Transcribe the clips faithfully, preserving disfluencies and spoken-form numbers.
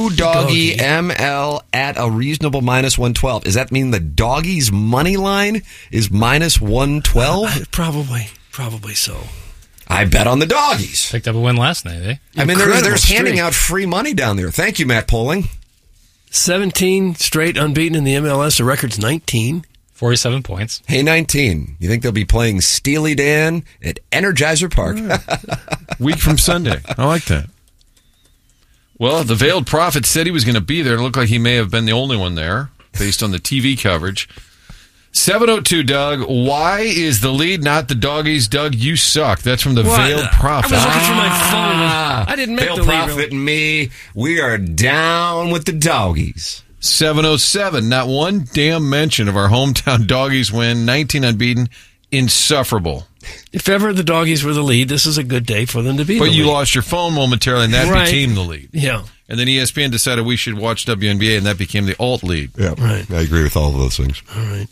Two doggy, Doggy. M L at a reasonable minus one twelve. Does that mean the doggies money line is minus one twelve? Uh, probably, probably so. I bet on the doggies. Picked up a win last night, eh? I mean, they're, Incredible they're handing streak. out free money down there. Thank you, Matt Poling. seventeen straight unbeaten in the M L S. The record's nineteen. forty-seven points. Hey, nineteen. You think they'll be playing Steely Dan at Energizer Park? Week from Sunday. I like that. Well, the Veiled Prophet said he was going to be there. It looked like he may have been the only one there, based on the T V coverage. seven oh two, Doug. Why is the lead not the doggies? Doug, you suck. That's from the What? Veiled Prophet. I was looking for my phone. I didn't make Bill the lead. Prophet and me, we are down with the doggies. seven oh seven. Not one damn mention of our hometown doggies win. nineteen unbeaten. Insufferable. If ever the doggies were the lead, this is a good day for them to be But the you lead. lost your phone momentarily, and that Right. became the lead. Yeah. And then E S P N decided we should watch W N B A, and that became the alt lead. Yeah, Right. I agree with all of those things. All right.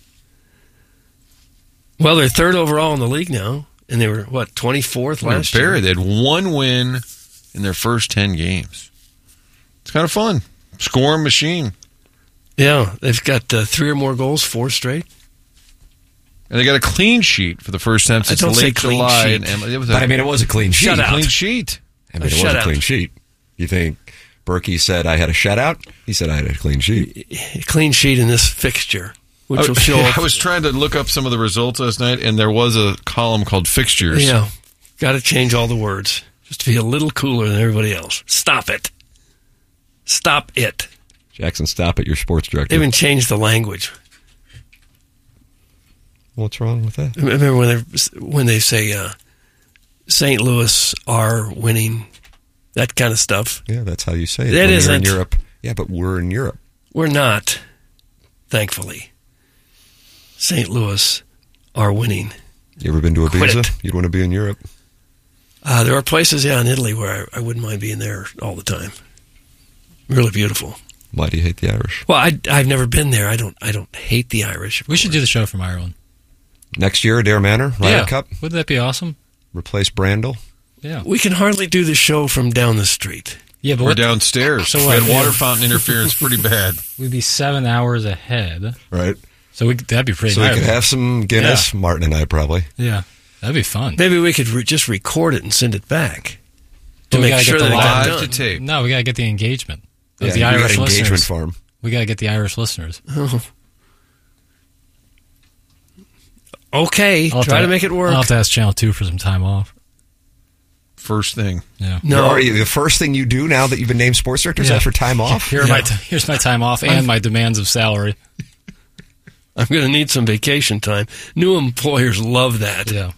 Well, they're third overall in the league now, and they were, what, twenty-fourth They were last buried. year? They had one win in their first ten games. It's kind of fun. Scoring machine. Yeah, they've got uh, three or more goals, four straight. And they got a clean sheet for the first time since I don't say late clean July. sheet. And it was a But I mean, it was a clean sheet. Shut out. clean sheet. I mean, A it was a shutout. clean sheet. You think Berkey said I had a shutout? He said I had a clean sheet. A clean sheet in this fixture, which will show I up. was trying to look up some of the results last night, and there was a column called fixtures. Yeah, got to change all the words just to be a little cooler than everybody else. Stop it. Stop it. Jackson, stop it. Your sports director. They even changed the language. What's wrong with that? Remember when they when they say uh, Saint Louis are winning, that kind of stuff. Yeah, that's how you say it. That when you're isn't. in Europe. Yeah, but we're in Europe. We're not, thankfully. Saint Louis are winning. You ever been to Quit Ibiza? it. You'd want to be in Europe. Uh, there are places, yeah, in Italy where I, I wouldn't mind being there all the time. Really beautiful. Why do you hate the Irish? Well, I, I've never been there. I don't. I don't hate the Irish. We should do the show from Ireland. Next year, Adair Manor, Ryder yeah. Cup, Wouldn't that be awesome? replace Brandel. Yeah. We can hardly do the show from down the street. Yeah, but We're what, downstairs. So we what? had water fountain interference pretty bad. we'd be seven hours ahead. Right. So we, that'd be pretty So we nice. could have some Guinness, Martin and I probably. Yeah. That'd be fun. Maybe we could re- just record it and send it back to But we make gotta sure get that the it got Live to done. tape. No, we got to get the engagement of Yeah, the we got Irish engagement listeners. farm. We got to get the Irish listeners. Oh. Okay, I'll have try to make it work. I'll have to ask Channel two for some time off. First thing. Yeah. No, Are you, the first thing you do now that you've been named sports director is Yeah. ask for time off? Here are my Yeah. t- here's my time off and my demands of salary. I'm going to need some vacation time. New employers love that. Yeah.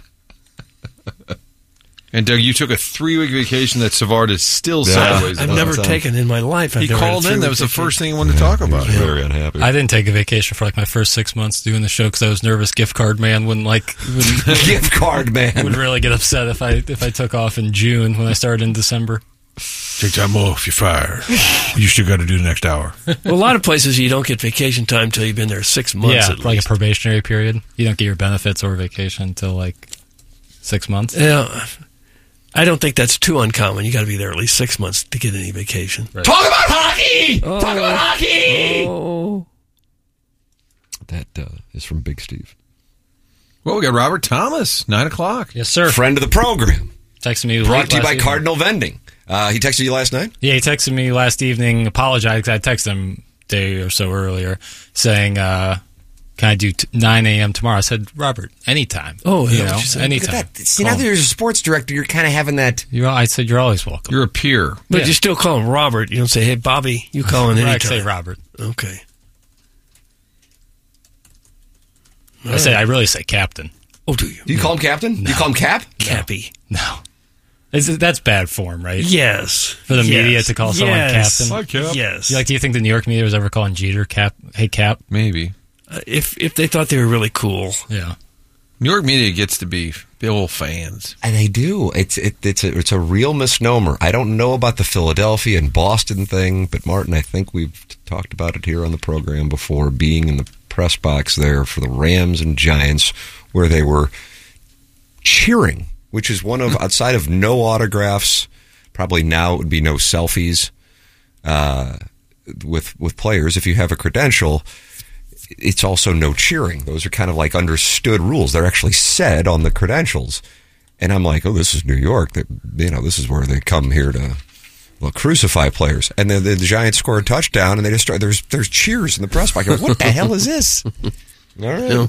And Doug, you took a three-week vacation that Savard is still Yeah. sideways I've about. never time. taken in my life. I've He never had a called in. That was the three-week first thing he wanted to talk about. He was very unhappy. I didn't take a vacation for like my first six months doing the show because I was nervous. Gift card man wouldn't like wouldn't, Gift card man. would really get upset if I if I took off in June when I started in December. Take time off. You're fired. You still got to do the next hour. Well, a lot of places you don't get vacation time until you've been there six months yeah, at like least. a probationary period. You don't get your benefits or vacation until like six months. Yeah, I don't think that's too uncommon. You got to be there at least six months to get any vacation. Right. Talk about hockey! Oh. Talk about hockey! Oh, That uh, is from Big Steve. Well, we got Robert Thomas, nine o'clock. Yes, sir. Friend of the program. Texted me. Brought late to you last by evening. Cardinal Vending. Uh, he texted you last night? Yeah, he texted me last evening, apologized because I texted him a day or so earlier, saying, uh, "Can I do t- nine a.m. tomorrow?" I said, "Robert, anytime." Oh, you yeah, know, what you said. anytime. Look at that. See, Call now that him. you're a sports director, you're kind of having that. You're, I said, "You're always welcome." You're a peer. but Yeah. you still call him Robert. You don't say, "Hey, Bobby, you call him I anytime." say Robert. Okay. I say I really say Captain. Oh, do you? Do you call him Captain? Do you call him Cap? Cappy. No, it's, that's bad form, right? Yes. For the Yes. media to call someone Yes. Captain. Hi, Cap. Yes. You like? Do you think the New York media was ever calling Jeter Cap? Hey, Cap. Maybe. Uh, if if they thought they were really cool. Yeah. New York media gets to be Bill fans. And they do. It's it, it's a, it's a real misnomer. I don't know about the Philadelphia and Boston thing, but Martin, I think we've talked about it here on the program before, being in the press box there for the Rams and Giants, where they were cheering, which is one of, outside of no autographs, probably now it would be no selfies. uh, with with players, if you have a credential, it's also no cheering. Those are kind of like understood rules. They're actually said on the credentials. And I'm like, oh, this is New York. That, you know, this is where they come here to, well, crucify players. And then the, the Giants score a touchdown, and they just start, there's there's cheers in the press box. Like, what the hell is this? All right. You know,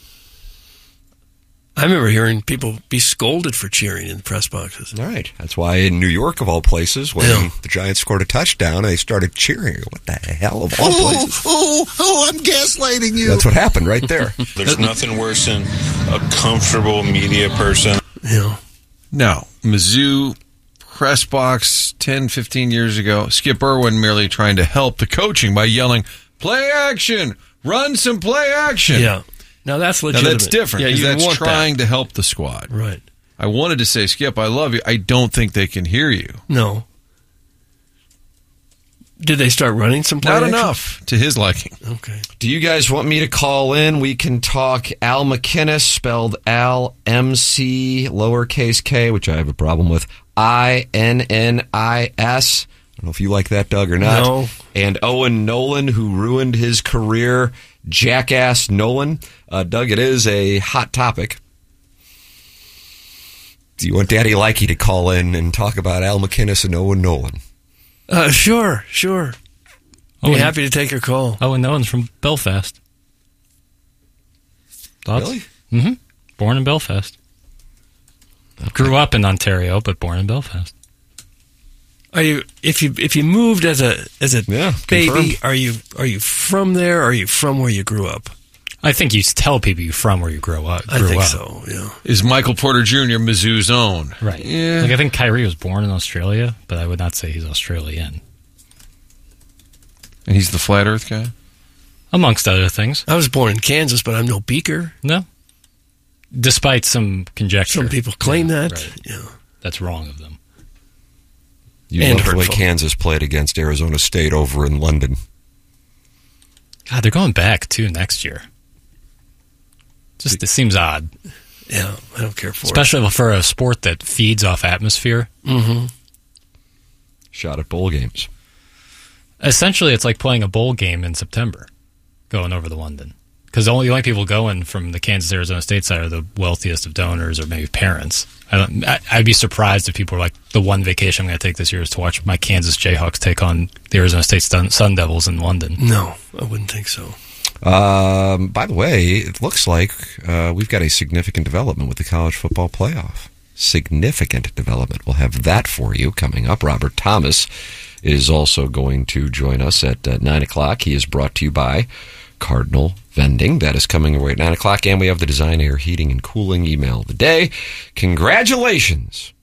I remember hearing people be scolded for cheering in the press boxes. All right. That's why in New York, of all places, when Yeah. the Giants scored a touchdown, they started cheering. What the hell of all places? Oh, oh, I'm gaslighting you. That's what happened right there. There's nothing worse than a comfortable media person. You know, No, Mizzou press box ten, fifteen years ago, Skip Irwin merely trying to help the coaching by yelling, play action, run some play action. yeah. Now that's Now legitimate. that's different Yeah, because you that's want trying to help the squad. that. Right. I wanted to say, Skip, I love you. I don't think they can hear you. No. Did they start running some play Not action? enough to his liking. Okay. Do you guys want me to call in? We can talk Al McInnis, spelled Al M C lowercase k, which I have a problem with, I N N I S. I don't know if you like that, Doug, or not. No. And Owen Nolan, who ruined his career, Jackass Nolan. Uh, Doug, it is a hot topic. Do you want Daddy Likey to call in and talk about Al McInnis and Owen Nolan? Uh, sure, sure. Oh, Be and- happy to take your call. Oh, and no one's from Belfast. Thoughts? Really? Mm-hmm. Born in Belfast. Grew up in Ontario, but born in Belfast. Are you if you if you moved as a as a Yeah, baby? confirmed. Are you are you from there? Or are you from where you grew up? I think you tell people you're from where you grew up. I grew think up. so. Yeah. Is Michael Porter Junior Mizzou's own? Right. Yeah. Like I think Kyrie was born in Australia, but I would not say he's Australian. And he's the flat earth guy? Amongst other things. I was born in Kansas, but I'm no beaker. No. Despite some conjecture. Some people claim Yeah, that. right. Yeah. That's wrong of them. You And love the way hurtful. Kansas played against Arizona State over in London. God, they're going back too next year. Just it seems odd, Yeah. I don't care for especially for a sport that feeds off atmosphere. it. Mm-hmm. Shot at bowl games. Essentially, it's like playing a bowl game in September, going over to London. Because the only, the only people going from the Kansas Arizona State side are the wealthiest of donors or maybe parents. I don't, I, I'd be surprised if people are like, the one vacation I'm going to take this year is to watch my Kansas Jayhawks take on the Arizona State Sun, Sun Devils in London. No, I wouldn't think so. Um, by the way, it looks like uh, we've got a significant development with the college football playoff. Significant development. We'll have that for you coming up. Robert Thomas is also going to join us at uh, nine o'clock. He is brought to you by Cardinal Vending. That is coming away at nine o'clock. And we have the Design Air Heating and Cooling email of the day. Congratulations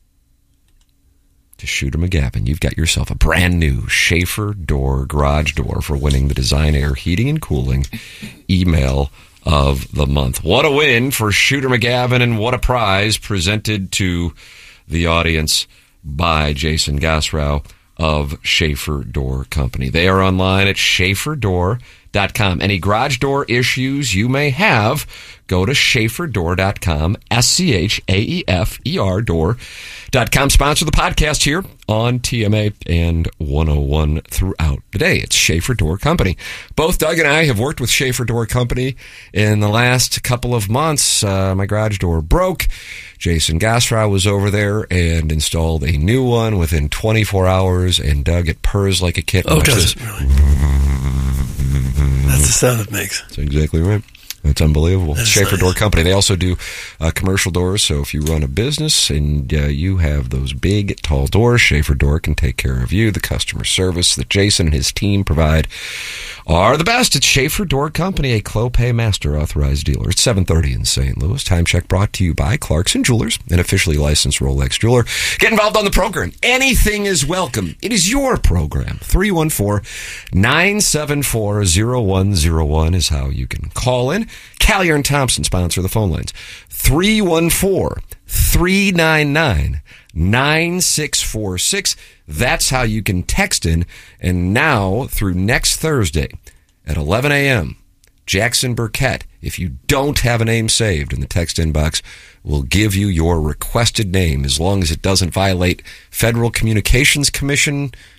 to Shooter McGavin. You've got yourself a brand new Schaefer door garage door for winning the Design Air Heating and Cooling email of the month. What a win for Shooter McGavin, and what a prize presented to the audience by Jason Gosrow of Schaefer Door Company. They are online at schaefer door dot com. Any garage door issues you may have, go to schaefer door dot com, S C H A E F E R door dot com. Sponsor the podcast here on T M A and one oh one throughout the day. It's Schaefer Door Company. Both Doug and I have worked with Schaefer Door Company in the last couple of months. Uh, my garage door broke. Jason Gosrow was over there and installed a new one within twenty-four hours, and Doug, it purrs like a kitten. Oh, Watch does this. it really? That's the sound it makes. That's exactly right. That's unbelievable. That's Schaefer nice. Door Company. They also do uh, commercial doors, so if you run a business and uh, you have those big, tall doors, Schaefer Door can take care of you. The customer service that Jason and his team provide are the best. It's Schaefer Door Company, a Clopay Master Authorized Dealer. It's seven thirty in Saint Louis. Time check brought to you by Clarkson Jewelers, an officially licensed Rolex jeweler. Get involved on the program. Anything is welcome. It is your program. three one four, nine seven four, zero one zero one is how you can call in. Callier and Thompson sponsor the phone lines. three one four, three nine nine, nine six four six. That's how you can text in. And now, through next Thursday at eleven a.m., Jackson Burkett, if you don't have a name saved in the text inbox, will give you your requested name as long as it doesn't violate Federal Communications Commission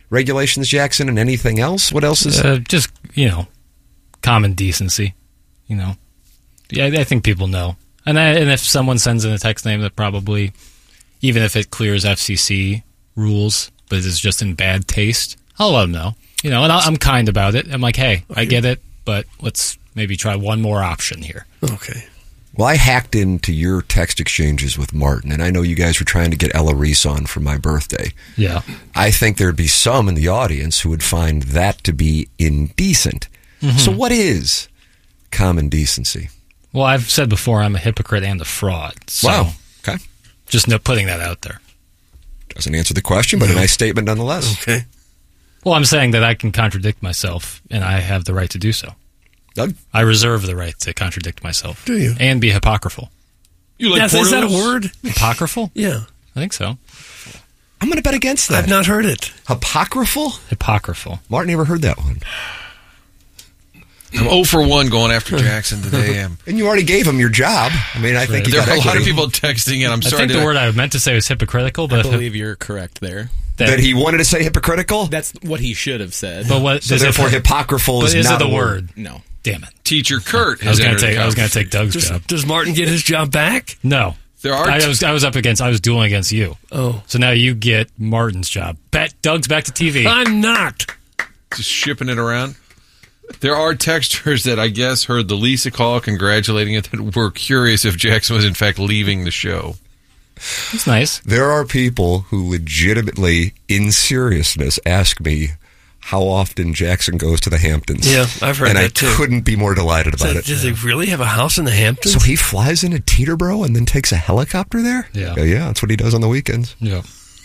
regulations, Jackson, and anything else? What else is... Uh, just, you know, common decency, you know. Yeah, I think people know. And I, and if someone sends in a text name that probably, even if it clears F C C rules, but is just in bad taste, I'll let them know. You know, and I'll, I'm kind about it. I'm like, hey, I get it, but let's maybe try one more option here. Okay. Well, I hacked into your text exchanges with Martin, and I know you guys were trying to get Ella Reese on for my birthday. Yeah. I think there'd be some in the audience who would find that to be indecent. Mm-hmm. So what is common decency? Well, I've said before I'm a hypocrite and a fraud. So Wow. Okay. Just no, putting that out there. Doesn't answer the question, but a nice statement nonetheless. Okay. Well, I'm saying that I can contradict myself, and I have the right to do so. Doug? I reserve the right to contradict myself. Do you? And be apocryphal. You like Yes, is that a Portillo's? word? Apocryphal? Yeah. I think so. I'm going to bet against that. I've not heard it. Apocryphal? Apocryphal. Martin never heard that one. I'm zero for one going after Jackson today. I'm, And you already gave him your job. I mean, I think you there got are a lot of equity. people texting in. I'm I sorry. think to- the word I meant to say was hypocritical, I but believe you're correct there. that he wanted to say hypocritical. That's what he should have said. But what? So is therefore, it, hypocryphal but is, is not it the a word? No. Damn it! Teacher Kurt I was has going entered to take. the I was going to take conversation. Doug's Does, job. does Martin get his job back? No, There are. I, I was. I was up against. I was dueling against you. Oh. So now you get Martin's job. Bet Doug's back to T V. I'm not. Just shipping it around. There are texters that I guess heard the Lisa call congratulating it that were curious if Jackson was in fact leaving the show. It's nice. There are people who legitimately, in seriousness, ask me how often Jackson goes to the Hamptons. Yeah, I've heard and that I too. couldn't be more delighted about So, it. does he really have a house in the Hamptons? So he flies into Teterboro and then takes a helicopter there? Yeah. Yeah, yeah, that's what he does on the weekends. Yeah.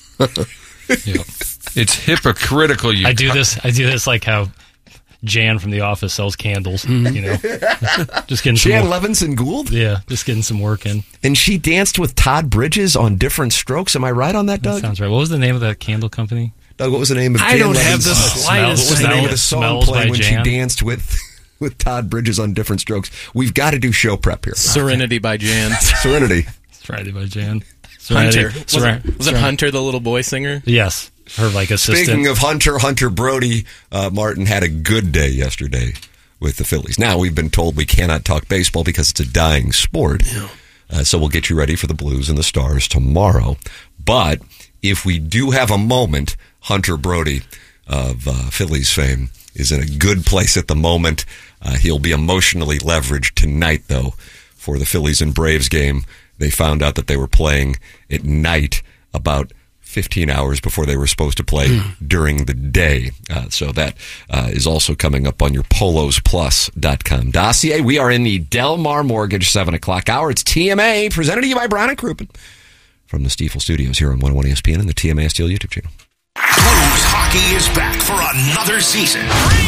yeah. It's hypocritical. You I do this. I do this like how Jan from The Office sells candles. You know, just getting some. Jan Work. Levinson Gould? Yeah, just getting some work in. And she danced with Todd Bridges on Different Strokes. Am I right on that, That Doug? sounds right. What was the name of that candle company? Doug, what was the name of I Jan don't Levinson's- have the Smells- slightest What was the name of the Smell- song Smells playing by when Jan? she danced with with Todd Bridges on Different Strokes? We've got to do show prep here. Serenity by Jan. Serenity. Friday by Jan. Hunter. Serenity- Was, Seren- it, was it Hunter, the little boy singer? Yes, her like assistant. Speaking of Hunter, Hunter Brody, uh, Martin had a good day yesterday with the Phillies. Now, we've been told we cannot talk baseball because it's a dying sport. Uh, so we'll get you ready for the Blues and the Stars tomorrow. But if we do have a moment, Hunter Brody of uh, Phillies fame is in a good place at the moment. Uh, he'll be emotionally leveraged tonight, though, for the Phillies and Braves game. They found out that they were playing at night about fifteen hours before they were supposed to play mm. during the day. Uh, so that uh, is also coming up on your polos plus dot com dossier. We are in the Del Mar Mortgage seven o'clock hour. It's T M A, presented to you by Brown and Crouppen from the Stiefel Studios here on one oh one E S P N and the T M A Steel YouTube channel. Blues hockey is back for another season.